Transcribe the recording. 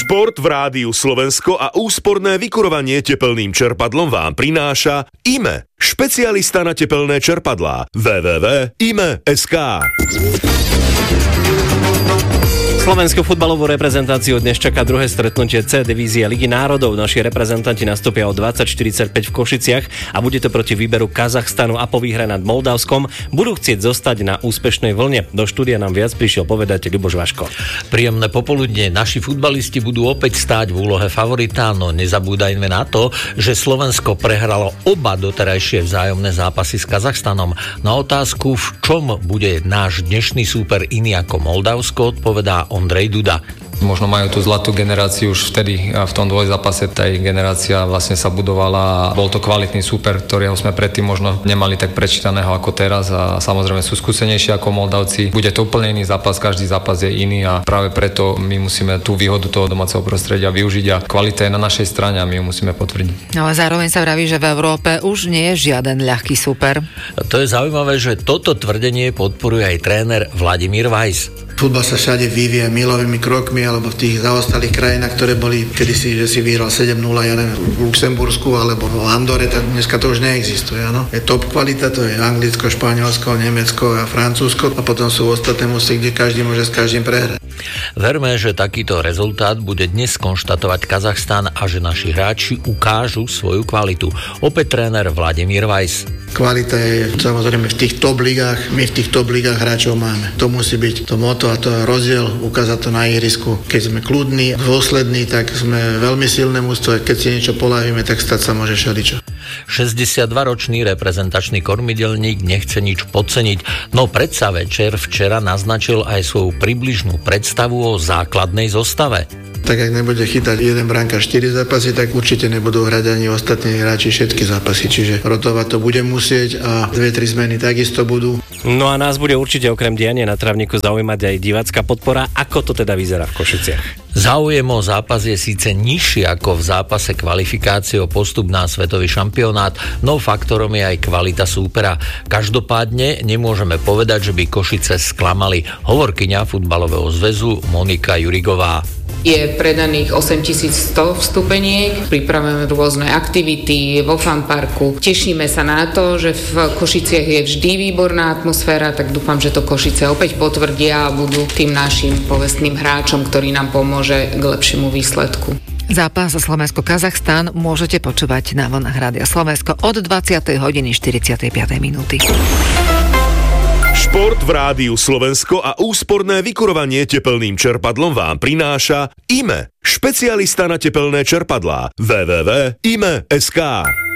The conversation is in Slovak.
Šport v Rádiu Slovensko a úsporné vykurovanie tepelným čerpadlom vám prináša IME, špecialista na tepelné čerpadlá. www.ime.sk. Slovenskú futbalovú reprezentáciu dnes čaká druhé stretnutie C divízie Ligy národov. Naši reprezentanti nastúpia o 20:45 v Košiciach a bude to proti výberu Kazachstanu a po výhre nad Moldavskom budú chcieť zostať na úspešnej vlne. Do štúdia nám viac prišiel povedať Ľuboš Vaško. Príjemné popoludne. Naši futbalisti budú opäť stáť v úlohe favorita, no nezabúdajme na to, že Slovensko prehralo oba doterajšie vzájomné zápasy s Kazachstanom. Na otázku, v čom bude náš dnešný súper iný ako Moldavsko, odpovedá Ondrej Duda. Možno majú tú zlatú generáciu už vtedy v tom dvojzápase, tá ich generácia vlastne sa budovala a bol to kvalitný súper, ktorého sme predtým možno nemali tak prečítaného ako teraz a samozrejme sú skúsenejší ako Moldavci. Bude to úplne iný zápas, každý zápas je iný a práve preto my musíme tú výhodu toho domáceho prostredia využiť a kvalita je na našej strane a my ju musíme potvrdiť. Ale zároveň sa vraví, že v Európe už nie je žiaden ľahký súper. To je zaujímavé, že toto tvrdenie podporuje aj tréner Vladimír Weiss. Futbal sa všade vyvíja milovými krokmi, alebo v tých zaostalých krajinách, ktoré boli kedysi, že si vyhral 7-0, ja neviem, v Luxembursku alebo v Andore, tak dneska to už neexistuje, áno. Je top kvalita, to je Anglicko, Španielsko, Nemecko a Francúzsko a potom sú ostatné musy, kde každý môže s každým prehrať. Verme, že takýto rezultát bude dnes konštatovať Kazachstan a že naši hráči ukážu svoju kvalitu. Opäť tréner Vladimír Weiss. Kvalita je samozrejme v tých top ligách, my v tých top ligách hráčov máme. To musí byť to moto a to je rozdiel, ukázať to na ihrisku. Keď sme kľudní, dôslední, tak sme veľmi silné mužstvo, keď si niečo poľavíme, tak stať sa môže všeličo. 62-ročný reprezentačný kormidelník nechce nič podceniť, no predsa večer včera naznačil aj svoju približnú predstavu o základnej zostave. Tak ak nebude chytať jeden brankár 4 zápasy, tak určite nebudú hrať ani ostatní hráči všetky zápasy, čiže rotovať to bude musieť a 2-3 zmeny takisto budú. No a nás bude určite okrem diania na trávniku zaujímať aj divácka podpora. Ako to teda vyzerá v Košiciach? Záujem o zápas je síce nižší ako v zápase kvalifikácie o postup na svetový šampionát, no faktorom je aj kvalita súpera. Každopádne nemôžeme povedať, že by Košice sklamali. Hovorkyňa futbalového zväzu Monika Jurigová. Je predaných 8100 vstupeniek, pripravujeme rôzne aktivity vo fanparku. Tešíme sa na to, že v Košiciach je vždy výborná atmosféra, tak dúfam, že to Košice opäť potvrdia a budú tým našim povestným hráčom, ktorý nám pomôže k lepšiemu výsledku. Zápas Slovensko-Kazachstan môžete počúvať na vlnách Rádia Slovensko od 20:45. Šport v Rádiu Slovensko a úsporné vykurovanie tepelným čerpadlom vám prináša IME, špecialista na tepelné čerpadlá. www.ime.sk.